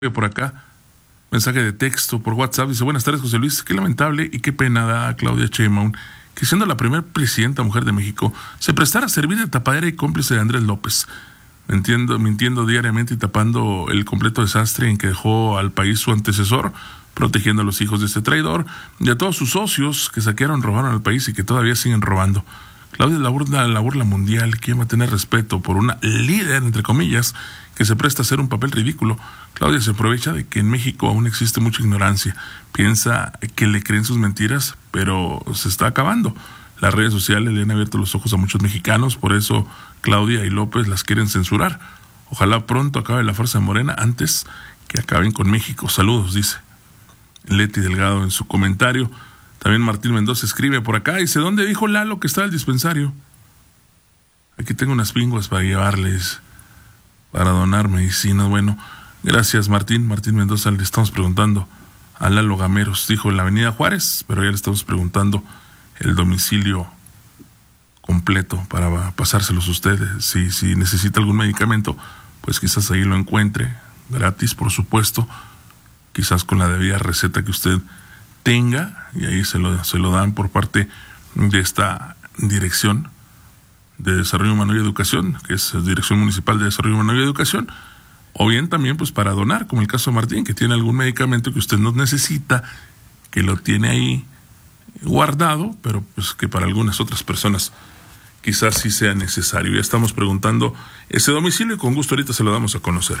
por acá, mensaje de texto por WhatsApp, dice: buenas tardes, José Luis, qué lamentable y qué pena da a Claudia Sheinbaum que, siendo la primera presidenta mujer de México, se prestara a servir de tapadera y cómplice de Andrés López, mintiendo diariamente y tapando el completo desastre en que dejó al país su antecesor, protegiendo a los hijos de este traidor y a todos sus socios que saquearon, robaron al país y que todavía siguen robando. Claudia es la burla mundial. ¿Quién va a tener respeto por una líder, entre comillas, que se presta a hacer un papel ridículo? Claudia se aprovecha de que en México aún existe mucha ignorancia. Piensa que le creen sus mentiras, pero se está acabando. Las redes sociales le han abierto los ojos a muchos mexicanos, por eso Claudia y López las quieren censurar. Ojalá pronto acabe la farsa de Morena antes que acaben con México. Saludos, dice Leti Delgado en su comentario. También Martín Mendoza escribe por acá, dice: ¿dónde dijo Lalo que está el dispensario? Aquí tengo unas pinguas para llevarles, para donar medicinas. Bueno, gracias Martín Mendoza. Le estamos preguntando a Lalo Gameros, dijo en la avenida Juárez, pero ya le estamos preguntando el domicilio completo para pasárselos a ustedes. Si necesita algún medicamento, pues quizás ahí lo encuentre, gratis por supuesto, quizás con la debida receta que usted tenga, y ahí se lo dan por parte de esta Dirección de Desarrollo Humano y Educación, que es Dirección Municipal de Desarrollo Humano y Educación, o bien también pues para donar, como el caso de Martín, que tiene algún medicamento que usted no necesita, que lo tiene ahí guardado, pero pues que para algunas otras personas quizás sí sea necesario. Ya estamos preguntando ese domicilio y con gusto ahorita se lo damos a conocer.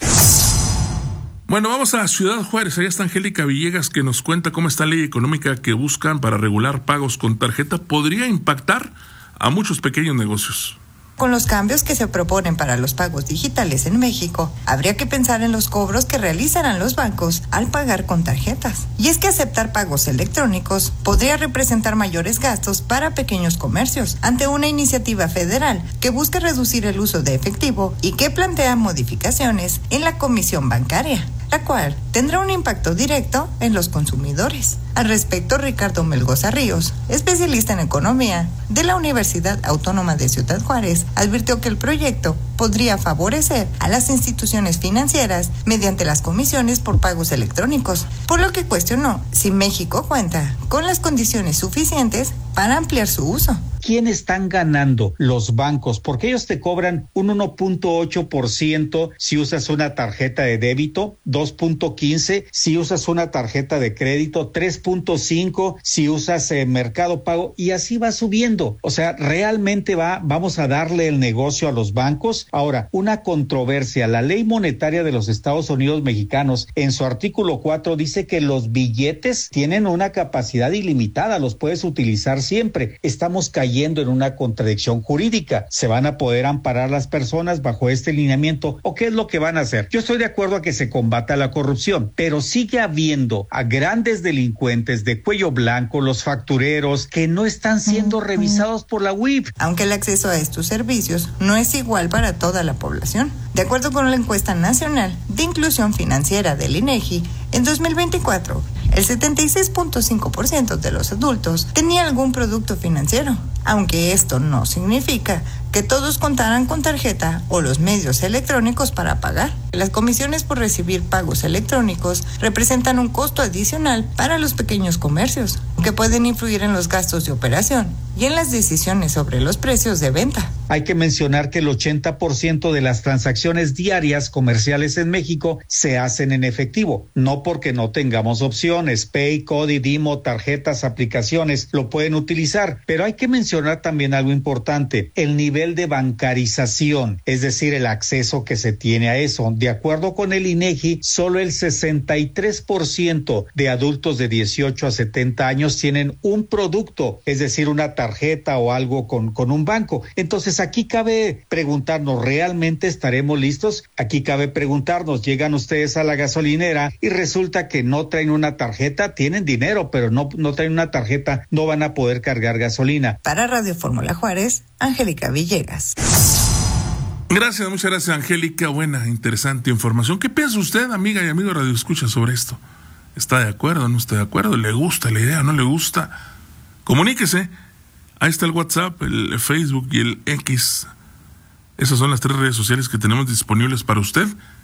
Bueno, vamos a Ciudad Juárez. Allá está Angélica Villegas, que nos cuenta cómo esta ley económica que buscan para regular pagos con tarjeta podría impactar a muchos pequeños negocios. Con los cambios que se proponen para los pagos digitales en México, habría que pensar en los cobros que realizarán los bancos al pagar con tarjetas. Y es que aceptar pagos electrónicos podría representar mayores gastos para pequeños comercios ante una iniciativa federal que busca reducir el uso de efectivo y que plantea modificaciones en la Comisión Bancaria, la cual tendrá un impacto directo en los consumidores. Al respecto, Ricardo Melgoza Ríos, especialista en economía de la Universidad Autónoma de Ciudad Juárez, advirtió que el proyecto podría favorecer a las instituciones financieras mediante las comisiones por pagos electrónicos, por lo que cuestionó si México cuenta con las condiciones suficientes para ampliar su uso. ¿Quién están ganando? Los bancos, porque ellos te cobran un 1.8% si usas una tarjeta de débito, 2.15% si usas una tarjeta de crédito, 3.5% si usas Mercado Pago, y así va subiendo. O sea, realmente vamos a darle el negocio a los bancos. Ahora, una controversia: la ley monetaria de los Estados Unidos mexicanos, en su artículo 4, dice que los billetes tienen una capacidad ilimitada, los puedes utilizar siempre. Estamos cayendo en una contradicción jurídica. ¿Se van a poder amparar las personas bajo este lineamiento o qué es lo que van a hacer? Yo estoy de acuerdo a que se combata la corrupción, pero sigue habiendo a grandes delincuentes de cuello blanco, los factureros, que no están siendo revisados por la UIF. Aunque el acceso a estos servicios no es igual para toda la población. De acuerdo con la encuesta nacional de inclusión financiera del INEGI, en 2024, el 76.5% de los adultos tenía algún producto financiero, aunque esto no significa que todos contaran con tarjeta o los medios electrónicos para pagar. Las comisiones por recibir pagos electrónicos representan un costo adicional para los pequeños comercios, que pueden influir en los gastos de operación y en las decisiones sobre los precios de venta. Hay que mencionar que el 80% de las transacciones diarias comerciales en México se hacen en efectivo, no porque no tengamos opciones. Pay, Cody, Dimo, tarjetas, aplicaciones lo pueden utilizar, pero hay que mencionar también algo importante: el nivel de bancarización, es decir, el acceso que se tiene a eso. De acuerdo con el INEGI, solo el 63% de adultos de 18 a 70 años tienen un producto, es decir, una tarjeta o algo con un banco. Entonces aquí cabe preguntarnos, ¿realmente estaremos listos? Aquí cabe preguntarnos, llegan ustedes a la gasolinera y resulta que no traen una tarjeta, tienen dinero, pero no traen una tarjeta, no van a poder cargar gasolina. Para Radio Fórmula Juárez, Angélica Villegas. Gracias, muchas gracias, Angélica. Buena, interesante información. ¿Qué piensa usted, amiga y amigo Radio Escucha, sobre esto? ¿Está de acuerdo o no está de acuerdo? ¿Le gusta la idea o no le gusta? Comuníquese. Ahí está el WhatsApp, el Facebook y el X. Esas son las 3 redes sociales que tenemos disponibles para usted.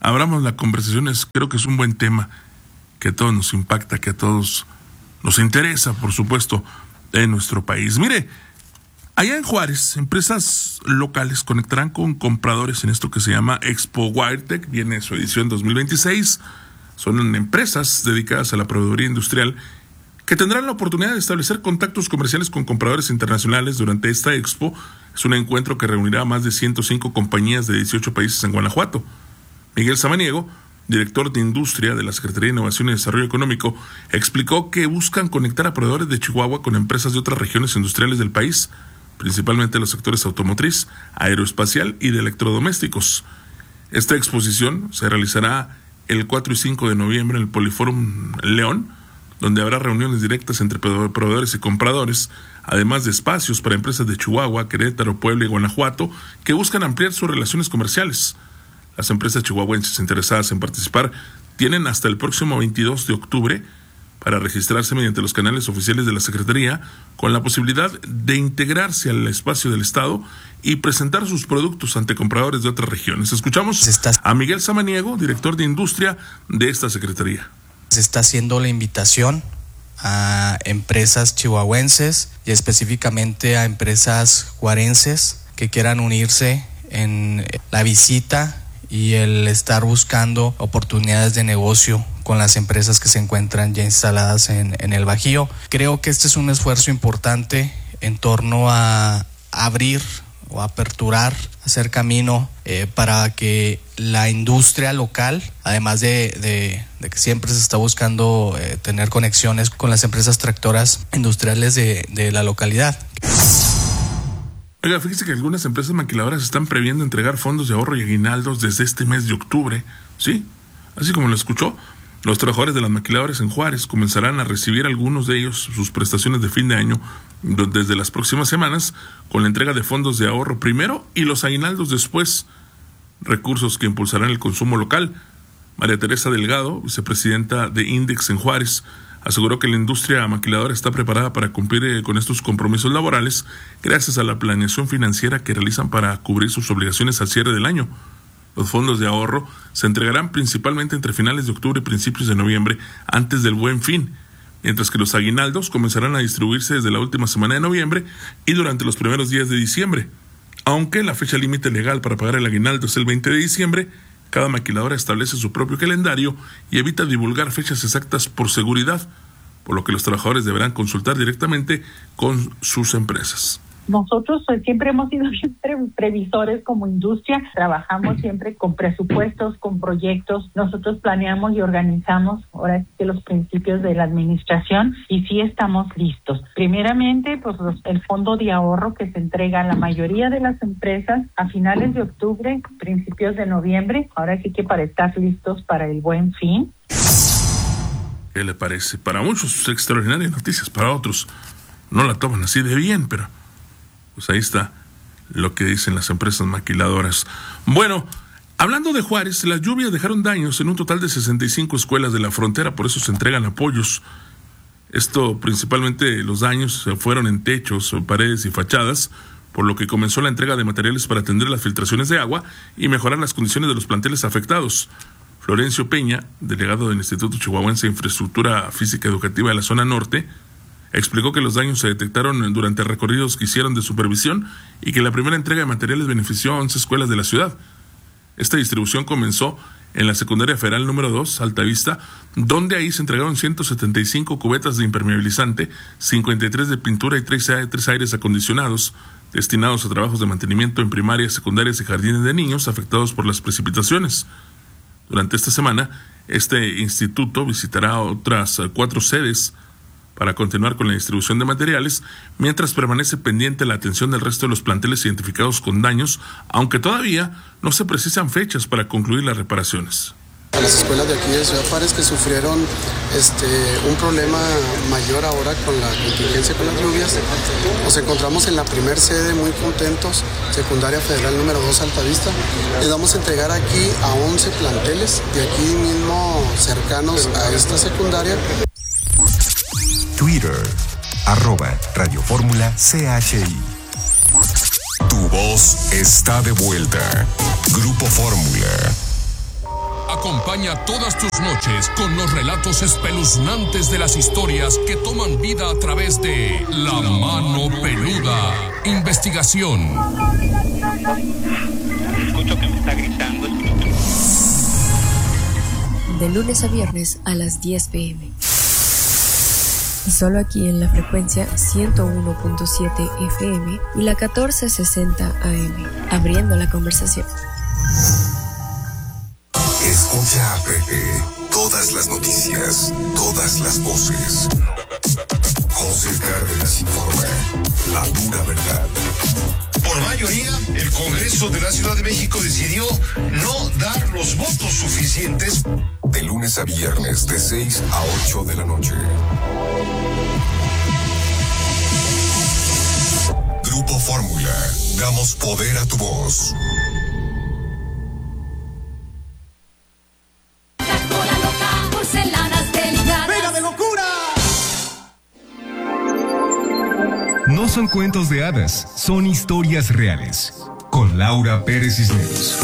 abramos la conversación. Creo que es un buen tema que a todos nos impacta, que a todos nos interesa, por supuesto, en nuestro país. Mire, allá en Juárez, empresas locales conectarán con compradores en esto que se llama Expo WireTech, viene su edición 2026. Son empresas dedicadas a la proveeduría industrial que tendrán la oportunidad de establecer contactos comerciales con compradores internacionales durante esta expo. Es un encuentro que reunirá a más de 105 compañías de 18 países en Guanajuato. Miguel Samaniego, director de Industria de la Secretaría de Innovación y Desarrollo Económico, explicó que buscan conectar a proveedores de Chihuahua con empresas de otras regiones industriales del país, principalmente los sectores automotriz, aeroespacial y de electrodomésticos. Esta exposición se realizará el 4 y 5 de noviembre en el Poliforum León, donde habrá reuniones directas entre proveedores y compradores, además de espacios para empresas de Chihuahua, Querétaro, Puebla y Guanajuato que buscan ampliar sus relaciones comerciales. Las empresas chihuahuenses interesadas en participar tienen hasta el próximo 22 de octubre para registrarse mediante los canales oficiales de la Secretaría, con la posibilidad de integrarse al espacio del Estado y presentar sus productos ante compradores de otras regiones. Escuchamos a Miguel Samaniego, director de Industria de esta Secretaría. Se está haciendo la invitación a empresas chihuahuenses y específicamente a empresas juarenses que quieran unirse en la visita y el estar buscando oportunidades de negocio con las empresas que se encuentran ya instaladas en el Bajío. Creo que este es un esfuerzo importante en torno a abrir o aperturar, hacer camino para que la industria local, además de que siempre se está buscando tener conexiones con las empresas tractoras industriales de la localidad. Oiga, fíjese que algunas empresas maquiladoras están previendo entregar fondos de ahorro y aguinaldos desde este mes de octubre. Sí, así como lo escuchó, los trabajadores de las maquiladoras en Juárez comenzarán a recibir algunos de ellos sus prestaciones de fin de año desde las próximas semanas, con la entrega de fondos de ahorro primero y los aguinaldos después, recursos que impulsarán el consumo local. María Teresa Delgado, vicepresidenta de INDEX en Juárez, aseguró que la industria maquiladora está preparada para cumplir con estos compromisos laborales gracias a la planeación financiera que realizan para cubrir sus obligaciones al cierre del año. Los fondos de ahorro se entregarán principalmente entre finales de octubre y principios de noviembre, antes del Buen Fin, mientras que los aguinaldos comenzarán a distribuirse desde la última semana de noviembre y durante los primeros días de diciembre. Aunque la fecha límite legal para pagar el aguinaldo es el 20 de diciembre, cada maquiladora establece su propio calendario y evita divulgar fechas exactas por seguridad, por lo que los trabajadores deberán consultar directamente con sus empresas. Nosotros siempre hemos sido siempre previsores como industria, trabajamos siempre con presupuestos, con proyectos, nosotros planeamos y organizamos ahora sí que los principios de la administración y sí estamos listos. Primeramente, pues el fondo de ahorro que se entrega a la mayoría de las empresas a finales de octubre, principios de noviembre, ahora sí que para estar listos para el Buen Fin. ¿Qué le parece? Para muchos extraordinarias noticias, para otros no la toman así de bien, pero pues ahí está lo que dicen las empresas maquiladoras. Bueno, hablando de Juárez, las lluvias dejaron daños en un total de 65 escuelas de la frontera, por eso se entregan apoyos. Esto principalmente los daños fueron en techos, paredes y fachadas, por lo que comenzó la entrega de materiales para atender las filtraciones de agua y mejorar las condiciones de los planteles afectados. Florencio Peña, delegado del Instituto Chihuahuense de Infraestructura Física Educativa de la Zona Norte, explicó que los daños se detectaron durante recorridos que hicieron de supervisión y que la primera entrega de materiales benefició a 11 escuelas de la ciudad. Esta distribución comenzó en la Secundaria Federal número 2, Altavista, donde ahí se entregaron 175 cubetas de impermeabilizante, 53 de pintura y 3 aires acondicionados, destinados a trabajos de mantenimiento en primarias, secundarias y jardines de niños afectados por las precipitaciones. Durante esta semana, este instituto visitará otras 4 sedes para continuar con la distribución de materiales, mientras permanece pendiente la atención del resto de los planteles identificados con daños, aunque todavía no se precisan fechas para concluir las reparaciones. Las escuelas de aquí de Ciudad Juárez que sufrieron un problema mayor ahora con la contingencia con las lluvias, nos encontramos en la primer sede muy contentos, Secundaria Federal número 2 Altavista. Les vamos a entregar aquí a 11 planteles de aquí mismo cercanos a esta secundaria. Twitter, @Radio Fórmula CHI. Tu voz está de vuelta. Grupo Fórmula. Acompaña todas tus noches con los relatos espeluznantes de las historias que toman vida a través de La Mano Peluda. Investigación. Escucho que me está gritando. De lunes a viernes a las 10 p.m. Y solo aquí en la frecuencia 101.7 FM y la 1460 AM. Abriendo la conversación. Escucha a Pepe. Todas las noticias, todas las voces. José Cárdenas informa. La dura verdad. Por mayoría, el Congreso de la Ciudad de México decidió no dar los votos suficientes. De lunes a viernes, de 6 a 8 de la noche. Grupo Fórmula. Damos poder a tu voz. No son cuentos de hadas, son historias reales. Con Laura Pérez Cisneros.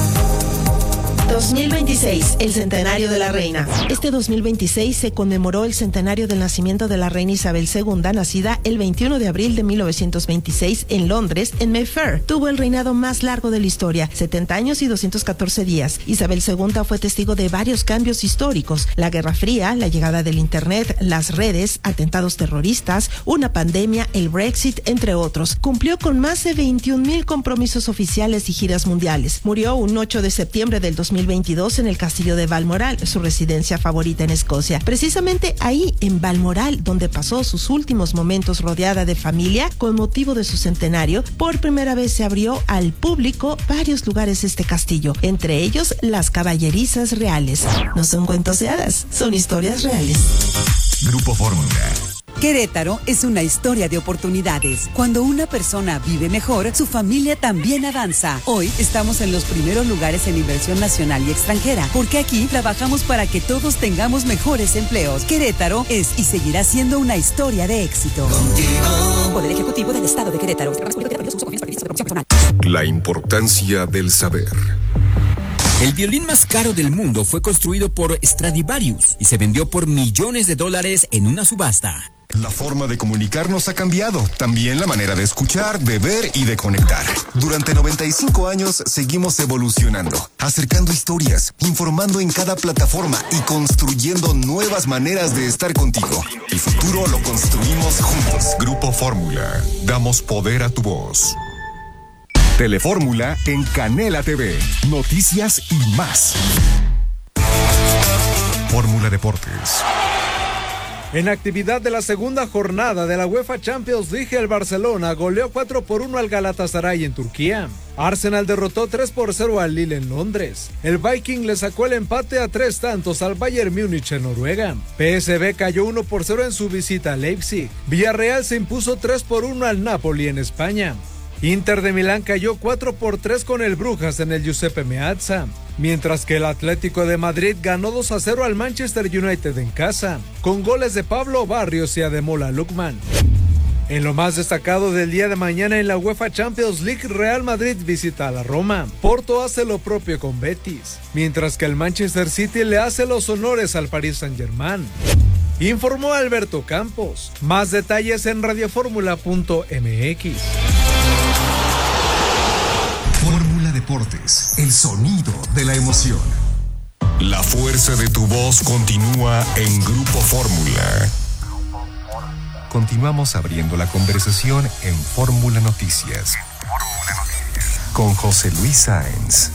2026, el centenario de la reina. Este 2026 se conmemoró el centenario del nacimiento de la reina Isabel II, nacida el 21 de abril de 1926 en Londres, en Mayfair. Tuvo el reinado más largo de la historia, 70 años y 214 días. Isabel II fue testigo de varios cambios históricos: la Guerra Fría, la llegada del Internet, las redes, atentados terroristas, una pandemia, el Brexit, entre otros. Cumplió con más de 21,000 compromisos oficiales y giras mundiales. Murió un 8 de septiembre del 2022 en el castillo de Balmoral, su residencia favorita en Escocia. Precisamente ahí, en Balmoral, donde pasó sus últimos momentos rodeada de familia, con motivo de su centenario, por primera vez se abrió al público varios lugares de este castillo, entre ellos las caballerizas reales. No son cuentos de hadas, son historias reales. Grupo Fórmula. Querétaro es una historia de oportunidades. Cuando una persona vive mejor, su familia también avanza. Hoy estamos en los primeros lugares en inversión nacional y extranjera, porque aquí trabajamos para que todos tengamos mejores empleos. Querétaro es y seguirá siendo una historia de éxito. Contigo. Poder Ejecutivo del Estado de Querétaro. La importancia del saber. El violín más caro del mundo fue construido por Stradivarius y se vendió por millones de dólares en una subasta. La forma de comunicarnos ha cambiado, también la manera de escuchar, de ver y de conectar. Durante 95 años seguimos evolucionando, acercando historias, informando en cada plataforma y construyendo nuevas maneras de estar contigo. El futuro lo construimos juntos. Grupo Fórmula, damos poder a tu voz. Telefórmula en Canela TV, noticias y más. Fórmula Deportes. En actividad de la segunda jornada de la UEFA Champions League, el Barcelona goleó 4-1 al Galatasaray en Turquía. Arsenal derrotó 3-0 al Lille en Londres. El Viking le sacó el empate a 3 tantos al Bayern Múnich en Noruega. PSV cayó 1-0 en su visita a Leipzig. Villarreal se impuso 3-1 al Napoli en España. Inter de Milán cayó 4-3 con el Brujas en el Giuseppe Meazza, mientras que el Atlético de Madrid ganó 2-0 al Manchester United en casa, con goles de Pablo Barrios y Ademola Lookman. En lo más destacado del día de mañana en la UEFA Champions League, Real Madrid visita a la Roma. Porto hace lo propio con Betis, mientras que el Manchester City le hace los honores al Paris Saint-Germain. Informó Alberto Campos. Más detalles en radioformula.mx. Fórmula Deportes, el sonido de la emoción. La fuerza de tu voz continúa en Grupo Fórmula. Continuamos abriendo la conversación en Fórmula Noticias. Con José Luis Sáenz.